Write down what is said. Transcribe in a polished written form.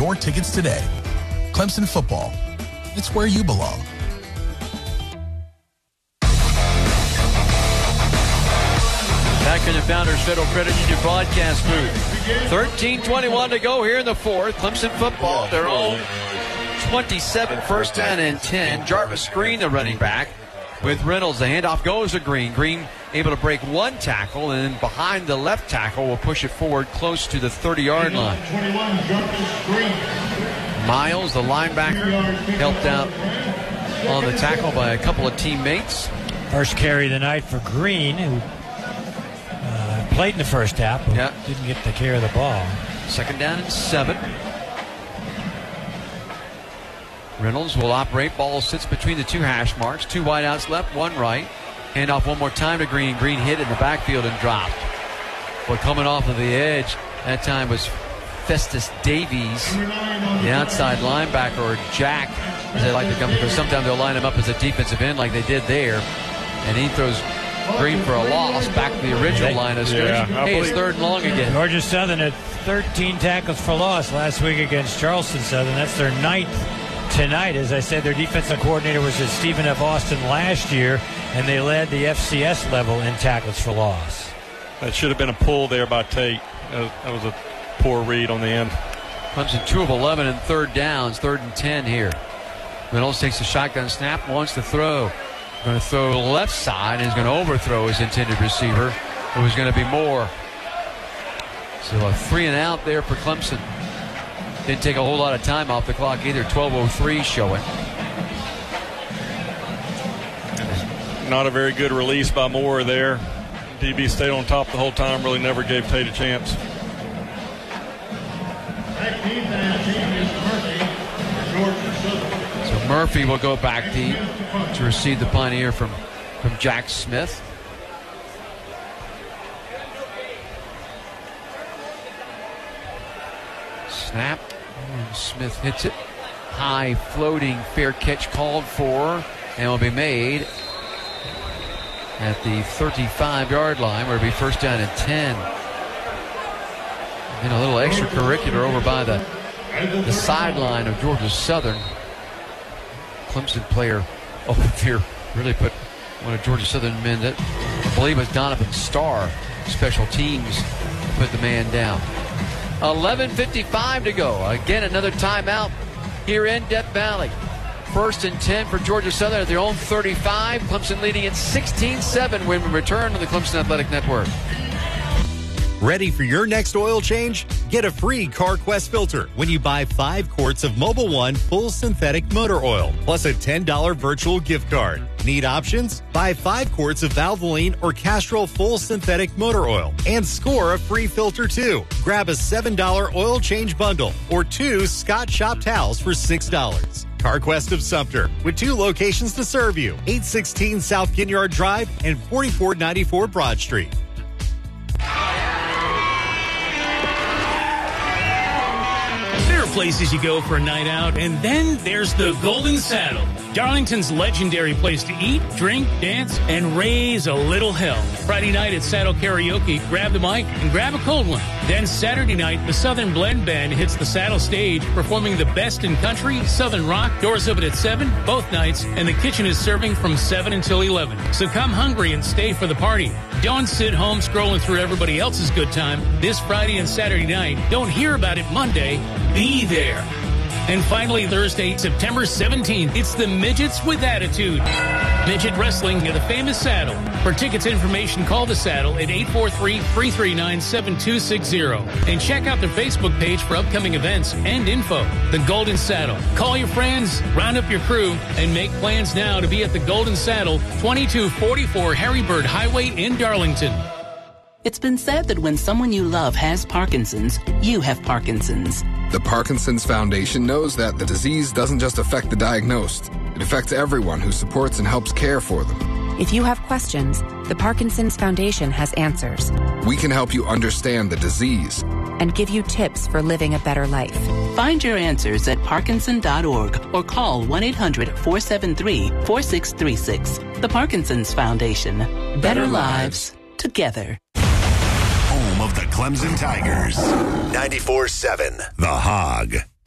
your tickets today. Clemson football. It's where you belong. Back in the Founders Federal Credit Union broadcast booth. 13:21 to go here in the fourth. Clemson football, their own 27, first down and 10. Jarvis Green, the running back, with Reynolds. The handoff goes to Green. Green able to break one tackle, and then behind the left tackle will push it forward close to the 30-yard line. Miles, the linebacker, helped out on the tackle by a couple of teammates. First carry of the night for Green, who played in the first half, but didn't get the care of the ball. Second down and 7. Reynolds will operate. Ball sits between the two hash marks. Two wideouts left, one right. Hand off one more time to Green. Green hit in the backfield and dropped. But coming off of the edge, that time was Festus Davies, the outside linebacker, or Jack, as they like to come, because sometimes they'll line him up as a defensive end like they did there. And he throws Green for a loss back to the original line of scrimmage. Hey, it's 3rd and long again. Georgia Southern had 13 tackles for loss last week against Charleston Southern. That's their 9th tonight. As I said, their defensive coordinator was at Stephen F. Austin last year, and they led the FCS level in tackles for loss. That should have been a pull there by Tate. That was a poor read on the end. Clemson 2 of 11 in 3rd downs, 3rd and 10 here. Reynolds takes the shotgun snap, wants to throw. Going to throw to the left side, and he's going to overthrow his intended receiver. It was going to be Moore. So a 3 and out there for Clemson. Didn't take a whole lot of time off the clock either. 12:03 showing. Not a very good release by Moore there. DB stayed on top the whole time, really never gave Tate a chance. So Murphy will go back deep to receive the punt here from Jack Smith. Snap. Smith hits it. High floating fair catch called for and will be made at the 35-yard line, where it'll be first down and 10. And a little extracurricular over by the sideline of Georgia Southern. Clemson player over here really put one of Georgia Southern men, that I believe was Donovan Starr, special teams, put the man down. 11:55 to go. Again, another timeout here in Death Valley. First and 10 for Georgia Southern at their own 35. Clemson leading at 16-7 when we return to the Clemson Athletic Network. Ready for your next oil change? Get a free CarQuest filter when you buy 5 quarts of Mobil 1 full synthetic motor oil, plus a $10 virtual gift card. Need options? Buy 5 quarts of Valvoline or Castrol full synthetic motor oil and score a free filter too. Grab a $7 oil change bundle or 2 Scott Shop towels for $6. CarQuest of Sumter, with 2 locations to serve you. 816 South Ginyard Drive and 4494 Broad Street. Places you go for a night out, and then there's the Golden Saddle, Darlington's legendary place to eat, drink, dance, and raise a little hell. Friday night at Saddle Karaoke, grab the mic and grab a cold one. Then Saturday night, the Southern Blend Band hits the Saddle stage, performing the best in country, Southern rock. Doors open at 7 both nights, and the kitchen is serving from 7 until 11. So come hungry and stay for the party. Don't sit home scrolling through everybody else's good time. This Friday and Saturday night, don't hear about it Monday. Be there. And finally, Thursday, September 17th, it's the Midgets with Attitude. Midget Wrestling near the famous Saddle. For tickets and information, call the Saddle at 843-339-7260. And check out their Facebook page for upcoming events and info. The Golden Saddle. Call your friends, round up your crew, and make plans now to be at the Golden Saddle, 2244 Harrybird Highway in Darlington. It's been said that when someone you love has Parkinson's, you have Parkinson's. The Parkinson's Foundation knows that the disease doesn't just affect the diagnosed. It affects everyone who supports and helps care for them. If you have questions, the Parkinson's Foundation has answers. We can help you understand the disease and give you tips for living a better life. Find your answers at Parkinson.org or call 1-800-473-4636. The Parkinson's Foundation. Better lives together. Home of the Clemson Tigers. 94.7 The Hog.